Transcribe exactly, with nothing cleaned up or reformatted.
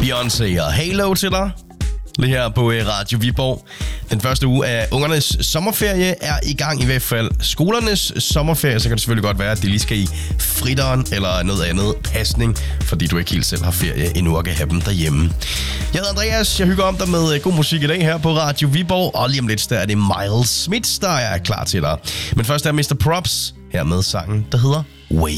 Beyoncé og Halo til dig. Lige her på Radio Viborg. Den første uge af ungernes sommerferie er i gang, i hvert fald skolernes sommerferie. Så kan det selvfølgelig godt være, at de lige skal i fritteren eller noget andet pasning, fordi du ikke helt selv har ferie endnu og kan have dem derhjemme. Jeg hedder Andreas, jeg hygger om dig med god musik i dag her på Radio Viborg. Og lige om lidt, der er det Miles Smith, der er klar til dig. Men først er mister Props her med sangen, der hedder Way.